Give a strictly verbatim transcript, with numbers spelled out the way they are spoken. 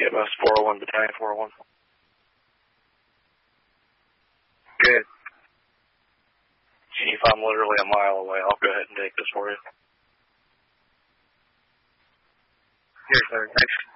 E M S four oh one, Battalion four oh one. Good. Chief, I'm literally a mile away. I'll go ahead and take this for you. Here, sir. Thanks.